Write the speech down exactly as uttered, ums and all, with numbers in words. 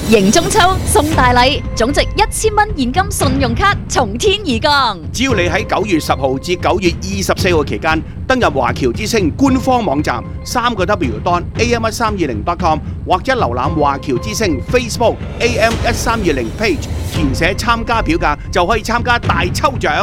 迎中秋送大禮，總值一千蚊現金信用卡從天而降。 只要你喺九月十號至九月二十四號期間登入華僑之星官方網站三個 W dot A M 一三二零 dot com 或者瀏覽華僑之星 Facebook A M 一三二零 page， 填寫參加表格就可以參加大抽獎。